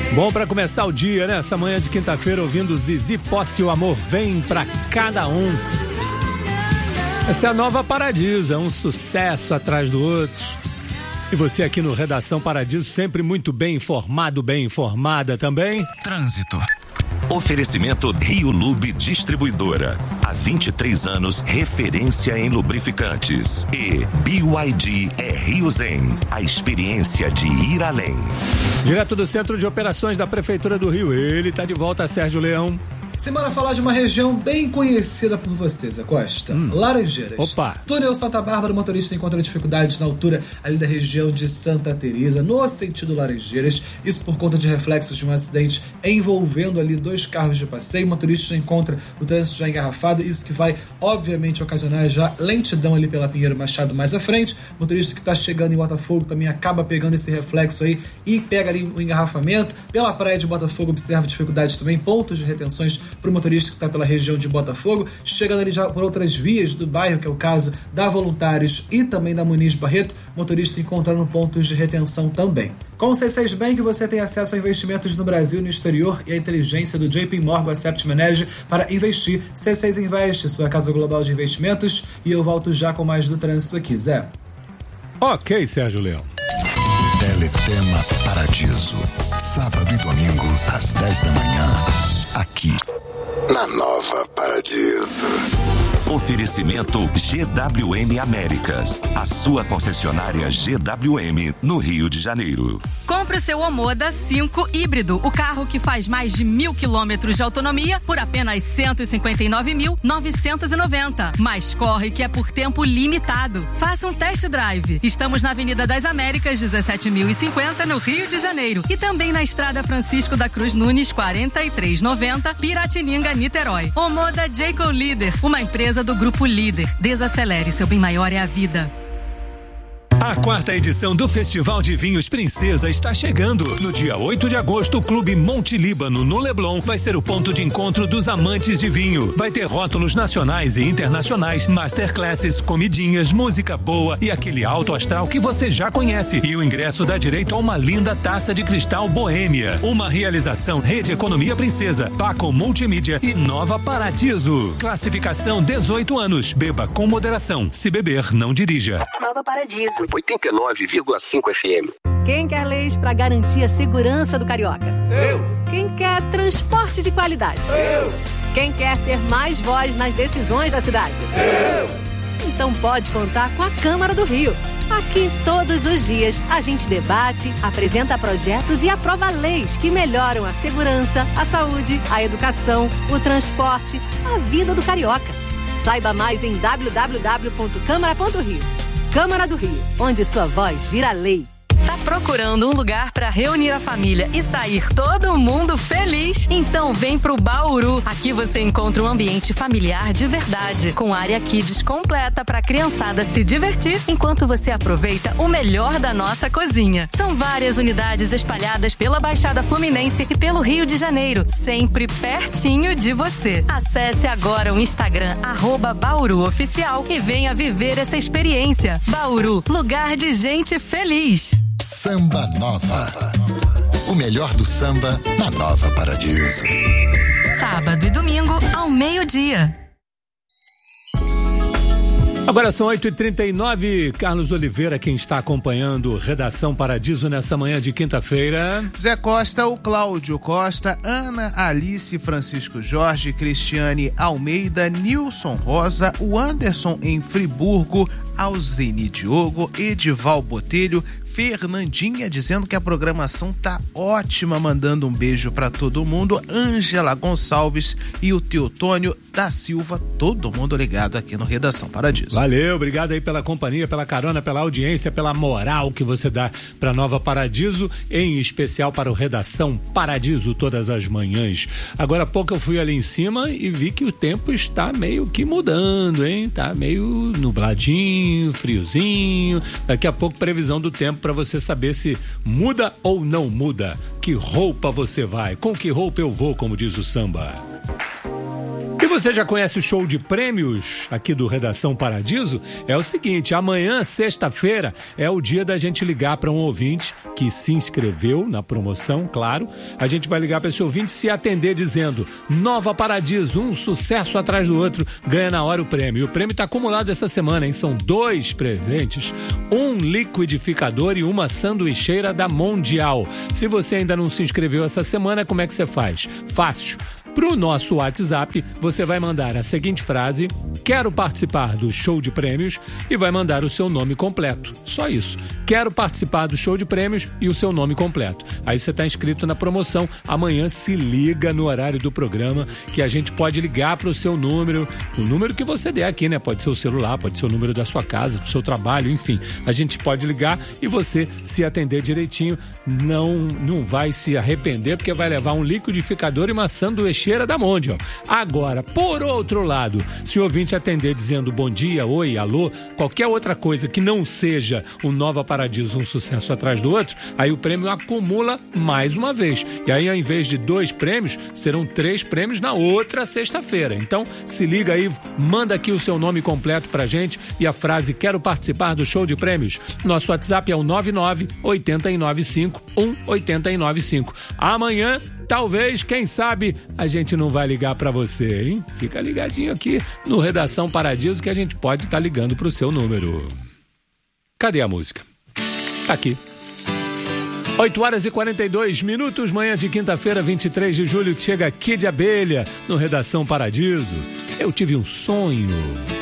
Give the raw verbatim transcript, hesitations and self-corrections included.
Bom pra começar o dia, né? Essa manhã de quinta-feira ouvindo Zizi Posse, o amor vem pra cada um. Essa é a nova Paradiso, é um sucesso atrás do outro. E você aqui no Redação Paradiso, sempre muito bem informado, bem informada também. Trânsito. Oferecimento Rio Lube Distribuidora. Há vinte e três anos, referência em lubrificantes. E B Y D é Rio Zen, a experiência de ir além. Direto do Centro de Operações da Prefeitura do Rio, ele tá de volta, Sérgio Leão. Semana falar de uma região bem conhecida por vocês, Zé Costa. Hum. Laranjeiras. Opa! Túnel Santa Bárbara, o motorista encontra dificuldades na altura ali da região de Santa Teresa, no sentido Laranjeiras. Isso por conta de reflexos de um acidente envolvendo ali dois carros de passeio. O motorista encontra o trânsito já engarrafado, isso que vai, obviamente, ocasionar já lentidão ali pela Pinheiro Machado mais à frente. O motorista que está chegando em Botafogo também acaba pegando esse reflexo aí e pega ali o engarrafamento. Pela praia de Botafogo observa dificuldades também, pontos de retenções para o motorista que está pela região de Botafogo, chegando ali já por outras vias do bairro, que é o caso da Voluntários e também da Muniz Barreto, motorista encontrando pontos de retenção também. Com o C seis Bank você tem acesso a investimentos no Brasil e no exterior e a inteligência do J P Morgan Asset Manager para investir. C seis Investe, sua casa global de investimentos, e eu volto já com mais do trânsito aqui, Zé. Ok, Sérgio Leão. Teletema Paradiso, sábado e domingo às dez da manhã, aqui na Nova Paradiso. Oferecimento G W M Américas, a sua concessionária G W M no Rio de Janeiro. Compre o seu Omoda cinco híbrido, o carro que faz mais de mil quilômetros de autonomia por apenas cento e cinquenta e nove mil, novecentos e noventa. Mas corre que é por tempo limitado. Faça um test drive. Estamos na Avenida das Américas, dezessete mil e cinquenta, no Rio de Janeiro. E também na Estrada Francisco da Cruz Nunes, quarenta e três noventa, Piratininga, Niterói. Omoda Jayco Líder, uma empresa do Grupo Líder. Desacelere, seu bem maior é a vida. A quarta edição do Festival de Vinhos Princesa está chegando. No dia oito de agosto, o Clube Monte Líbano, no Leblon, vai ser o ponto de encontro dos amantes de vinho. Vai ter rótulos nacionais e internacionais, masterclasses, comidinhas, música boa e aquele alto astral que você já conhece. E o ingresso dá direito a uma linda taça de cristal Boêmia. Uma realização Rede Economia Princesa, Paco Multimídia e Nova Paradiso. Classificação dezoito anos. Beba com moderação. Se beber, não dirija. Nova Paradiso. oitenta e nove vírgula cinco F M. Quem quer leis para garantir a segurança do carioca? Eu. Quem quer transporte de qualidade? Eu. Quem quer ter mais voz nas decisões da cidade? Eu. Então pode contar com a Câmara do Rio. Aqui, todos os dias, a gente debate, apresenta projetos e aprova leis que melhoram a segurança, a saúde, a educação, o transporte, a vida do carioca. Saiba mais em w w w ponto câmara ponto rio. Câmara do Rio, onde sua voz vira lei. Tá procurando um lugar para reunir a família e sair todo mundo feliz? Então vem pro Bauru. Aqui você encontra um ambiente familiar de verdade, com área kids completa para a criançada se divertir, enquanto você aproveita o melhor da nossa cozinha. São várias unidades espalhadas pela Baixada Fluminense e pelo Rio de Janeiro, sempre pertinho de você. Acesse agora o Instagram arroba Bauru Oficial e venha viver essa experiência. Bauru, lugar de gente feliz. Samba Nova. O melhor do samba na Nova Paradiso. Sábado e domingo ao meio-dia. Agora são oito e trinta e nove. Carlos Oliveira, quem está acompanhando Redação Paradiso nessa manhã de quinta-feira. Zé Costa, o Cláudio Costa, Ana Alice, Francisco Jorge, Cristiane Almeida, Nilson Rosa, o Anderson em Friburgo, Alzeni Diogo, Edival Botelho, Fernandinha dizendo que a programação tá ótima, mandando um beijo para todo mundo, Ângela Gonçalves e o Teotônio da Silva, todo mundo ligado aqui no Redação Paradiso. Valeu, obrigado aí pela companhia, pela carona, pela audiência, pela moral que você dá para Nova Paradiso, em especial para o Redação Paradiso todas as manhãs. Agora há pouco eu fui ali em cima e vi que o tempo está meio que mudando, hein? Tá meio nubladinho, friozinho. Daqui a pouco previsão do tempo para você saber se muda ou não muda. Que roupa você vai? Com que roupa eu vou, como diz o samba. E você já conhece o show de prêmios aqui do Redação Paradiso, é o seguinte, amanhã, sexta-feira, é o dia da gente ligar para um ouvinte que se inscreveu na promoção, claro. A gente vai ligar para esse ouvinte se atender dizendo Nova Paradiso, um sucesso atrás do outro, ganha na hora o prêmio. E o prêmio está acumulado essa semana, hein? São dois presentes, um liquidificador e uma sanduicheira da Mondial. Se você ainda não se inscreveu essa semana, como é que você faz? Fácil. Pro nosso WhatsApp, você vai mandar a seguinte frase: quero participar do show de prêmios, e vai mandar o seu nome completo. Só isso. Quero participar do show de prêmios e o seu nome completo. Aí você está inscrito na promoção. Amanhã se liga no horário do programa que a gente pode ligar para o seu número, o número que você der aqui, né? Pode ser o celular, pode ser o número da sua casa, do seu trabalho, enfim. A gente pode ligar e você, se atender direitinho, não, não vai se arrepender, porque vai levar um liquidificador e uma sanduicheira da Mondial. Agora, por outro lado, se o ouvinte atender dizendo bom dia, oi, alô, qualquer outra coisa que não seja o Nova Paradiso, um sucesso atrás do outro, aí o prêmio acumula mais uma vez. E aí, ao invés de dois prêmios, serão três prêmios na outra sexta-feira. Então, se liga aí, manda aqui o seu nome completo pra gente e a frase quero participar do show de prêmios. Nosso WhatsApp é o nove nove oito nove cinco um oito nove cinco. Amanhã, talvez, quem sabe, a gente não vai ligar pra você, hein? Fica ligadinho aqui no Redação Paradiso que a gente pode estar ligando pro seu número. Cadê a música? Tá aqui. oito horas e quarenta e dois minutos, manhã de quinta-feira, vinte e três de julho, chega Kid Abelha no Redação Paradiso. Eu tive um sonho.